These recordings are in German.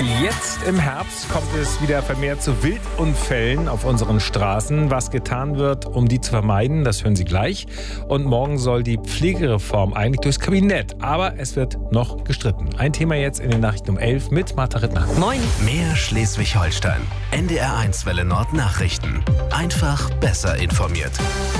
Jetzt im Herbst kommt es wieder vermehrt zu Wildunfällen auf unseren Straßen. Was getan wird, um die zu vermeiden, das hören Sie gleich. Und morgen soll die Pflegereform eigentlich durchs Kabinett. Aber es wird noch gestritten. Ein Thema jetzt in den Nachrichten um 11 mit Martha Rittner. Moin. Mehr Schleswig-Holstein. NDR1 Welle Nord Nachrichten. Einfach besser informiert.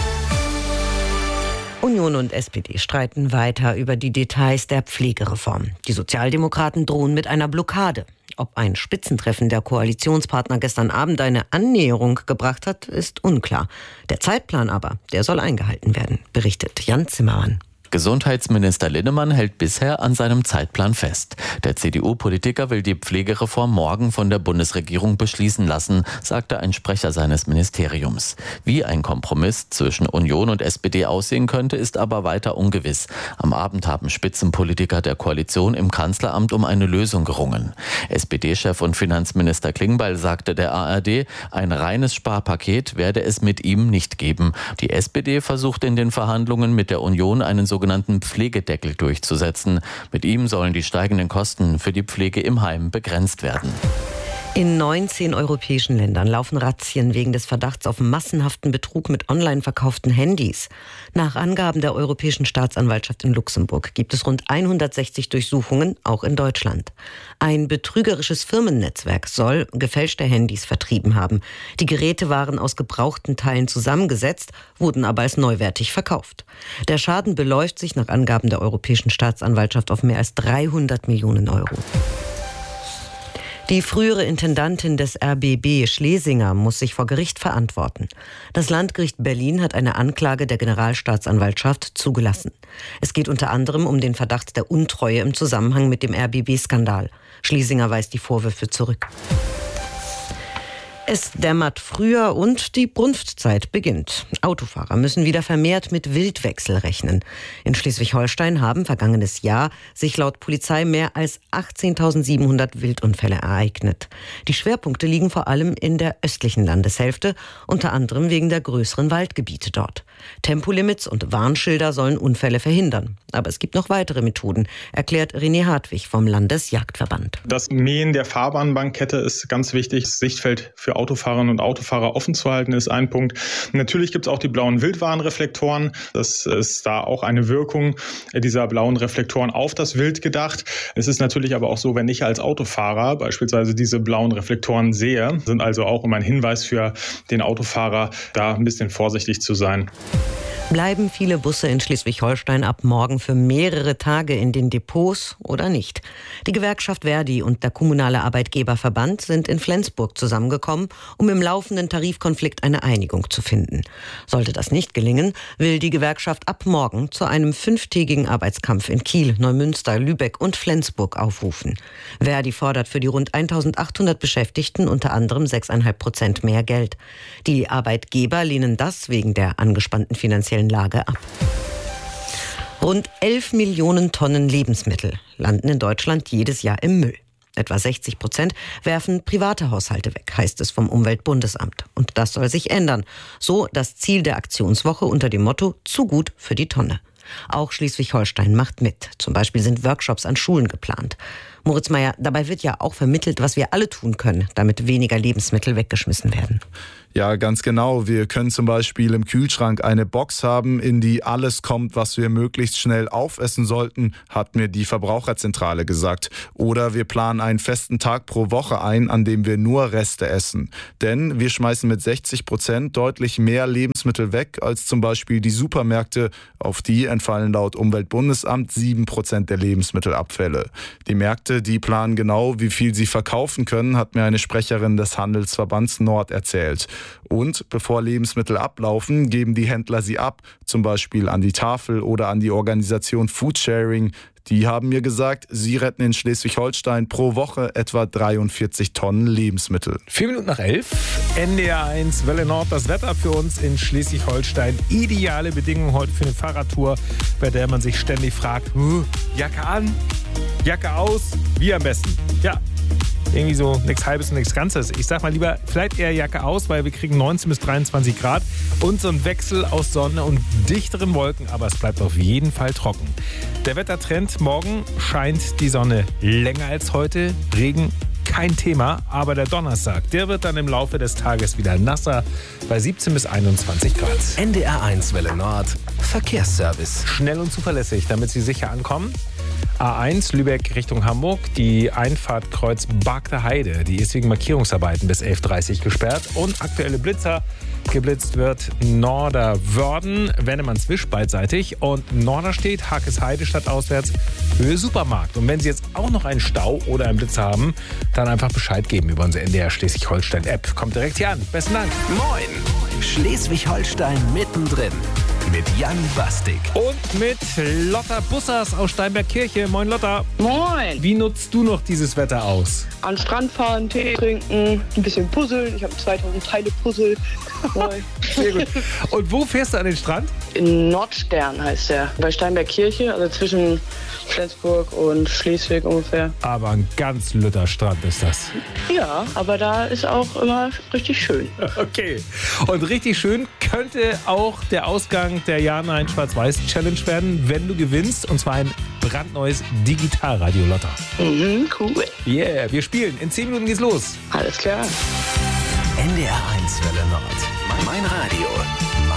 Union und SPD streiten weiter über die Details der Pflegereform. Die Sozialdemokraten drohen mit einer Blockade. Ob ein Spitzentreffen der Koalitionspartner gestern Abend eine Annäherung gebracht hat, ist unklar. Der Zeitplan aber, der soll eingehalten werden, berichtet Jan Zimmermann. Gesundheitsminister Linnemann hält bisher an seinem Zeitplan fest. Der CDU-Politiker will die Pflegereform morgen von der Bundesregierung beschließen lassen, sagte ein Sprecher seines Ministeriums. Wie ein Kompromiss zwischen Union und SPD aussehen könnte, ist aber weiter ungewiss. Am Abend haben Spitzenpolitiker der Koalition im Kanzleramt um eine Lösung gerungen. SPD-Chef und Finanzminister Klingbeil sagte der ARD, ein reines Sparpaket werde es mit ihm nicht geben. Die SPD versucht in den Verhandlungen mit der Union einen sogenannten Pflegedeckel durchzusetzen. Mit ihm sollen die steigenden Kosten für die Pflege im Heim begrenzt werden. In 19 europäischen Ländern laufen Razzien wegen des Verdachts auf massenhaften Betrug mit online verkauften Handys. Nach Angaben der Europäischen Staatsanwaltschaft in Luxemburg gibt es rund 160 Durchsuchungen, auch in Deutschland. Ein betrügerisches Firmennetzwerk soll gefälschte Handys vertrieben haben. Die Geräte waren aus gebrauchten Teilen zusammengesetzt, wurden aber als neuwertig verkauft. Der Schaden beläuft sich nach Angaben der Europäischen Staatsanwaltschaft auf mehr als 300 Millionen Euro. Die frühere Intendantin des RBB, Schlesinger, muss sich vor Gericht verantworten. Das Landgericht Berlin hat eine Anklage der Generalstaatsanwaltschaft zugelassen. Es geht unter anderem um den Verdacht der Untreue im Zusammenhang mit dem RBB-Skandal. Schlesinger weist die Vorwürfe zurück. Es dämmert früher und die Brunftzeit beginnt. Autofahrer müssen wieder vermehrt mit Wildwechsel rechnen. In Schleswig-Holstein haben vergangenes Jahr sich laut Polizei mehr als 18.700 Wildunfälle ereignet. Die Schwerpunkte liegen vor allem in der östlichen Landeshälfte, unter anderem wegen der größeren Waldgebiete dort. Tempolimits und Warnschilder sollen Unfälle verhindern. Aber es gibt noch weitere Methoden, erklärt René Hartwig vom Landesjagdverband. Das Mähen der Fahrbahnbankkette ist ganz wichtig. Das Sichtfeld für Autofahrerinnen und Autofahrer offen zu halten, ist ein Punkt. Natürlich gibt es auch die blauen Wildwarnreflektoren. Das ist da auch eine Wirkung dieser blauen Reflektoren auf das Wild gedacht. Es ist natürlich aber auch so, wenn ich als Autofahrer beispielsweise diese blauen Reflektoren sehe, sind also auch immer ein Hinweis für den Autofahrer, da ein bisschen vorsichtig zu sein. Bleiben viele Busse in Schleswig-Holstein ab morgen für mehrere Tage in den Depots oder nicht? Die Gewerkschaft Verdi und der kommunale Arbeitgeberverband sind in Flensburg zusammengekommen, um im laufenden Tarifkonflikt eine Einigung zu finden. Sollte das nicht gelingen, will die Gewerkschaft ab morgen zu einem 5-tägigen Arbeitskampf in Kiel, Neumünster, Lübeck und Flensburg aufrufen. Verdi fordert für die rund 1.800 Beschäftigten unter anderem 6,5% mehr Geld. Die Arbeitgeber lehnen das wegen der angespannten finanziellen Lage ab. Rund 11 Millionen Tonnen Lebensmittel landen in Deutschland jedes Jahr im Müll. Etwa 60% werfen private Haushalte weg, heißt es vom Umweltbundesamt. Und das soll sich ändern. So das Ziel der Aktionswoche unter dem Motto „Zu gut für die Tonne". Auch Schleswig-Holstein macht mit. Zum Beispiel sind Workshops an Schulen geplant. Moritz Meyer, dabei wird ja auch vermittelt, was wir alle tun können, damit weniger Lebensmittel weggeschmissen werden. Ja, ganz genau. Wir können zum Beispiel im Kühlschrank eine Box haben, in die alles kommt, was wir möglichst schnell aufessen sollten, hat mir die Verbraucherzentrale gesagt. Oder wir planen einen festen Tag pro Woche ein, an dem wir nur Reste essen. Denn wir schmeißen mit 60% deutlich mehr Lebensmittel weg als zum Beispiel die Supermärkte. Auf die entfallen laut Umweltbundesamt 7% der Lebensmittelabfälle. Die Märkte, die planen genau, wie viel sie verkaufen können, hat mir eine Sprecherin des Handelsverbands Nord erzählt. Und bevor Lebensmittel ablaufen, geben die Händler sie ab, zum Beispiel an die Tafel oder an die Organisation Foodsharing. Die haben mir gesagt, sie retten in Schleswig-Holstein pro Woche etwa 43 Tonnen Lebensmittel. 11:04, NDR1 Welle Nord, das Wetter für uns in Schleswig-Holstein. Ideale Bedingungen heute für eine Fahrradtour, bei der man sich ständig fragt, Jacke an, Jacke aus, wie am besten? Ja, irgendwie so nichts Halbes und nichts Ganzes. Ich sag mal lieber, vielleicht eher Jacke aus, weil wir kriegen 19 bis 23 Grad und so ein Wechsel aus Sonne und dichteren Wolken, aber es bleibt auf jeden Fall trocken. Der Wettertrend: morgen scheint die Sonne länger als heute, Regen kein Thema. Aber der Donnerstag, der wird dann im Laufe des Tages wieder nasser bei 17 bis 21 Grad. NDR1 Welle Nord, Verkehrsservice. Schnell und zuverlässig, damit Sie sicher ankommen. A1 Lübeck Richtung Hamburg, die Einfahrt Kreuz Barkter Heide, die ist wegen Markierungsarbeiten bis 11:30 Uhr gesperrt. Und aktuelle Blitzer, geblitzt wird Norderwörden, Wennemannswisch beidseitig und Norderstedt, Hakesheide stadtauswärts, Höhe Supermarkt. Und wenn Sie jetzt auch noch einen Stau oder einen Blitzer haben, dann einfach Bescheid geben über unsere NDR Schleswig-Holstein-App. Kommt direkt hier an. Besten Dank. Moin, Schleswig-Holstein mittendrin. Mit Jan Bastik. Und mit Lotta Bussers aus Steinbergkirche. Moin Lotta. Moin. Wie nutzt du noch dieses Wetter aus? An den Strand fahren, Tee trinken, ein bisschen puzzeln. Ich habe 2000 Teile Puzzle. Moin. Sehr gut. Und wo fährst du an den Strand? In Nordstern heißt der. Bei Steinbergkirche, also zwischen Flensburg und Schleswig ungefähr. Aber ein ganz lütter Strand ist das. Ja, aber da ist auch immer richtig schön. Okay. Und richtig schön könnte auch der Ausgang der Ja-Nein Schwarz-Weiß-Challenge werden, wenn du gewinnst. Und zwar ein brandneues Digitalradio, Lotta. Cool. Yeah, wir spielen. In 10 Minuten geht's los. Alles klar. NDR1 Welle Nord. Mein Radio.